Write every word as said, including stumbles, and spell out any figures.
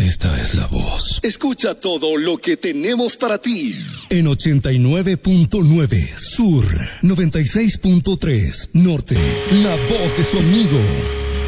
Esta es la voz. Escucha todo lo que tenemos para ti. En ochenta y nueve punto nueve Sur, noventa y seis punto tres Norte, la voz de su amigo.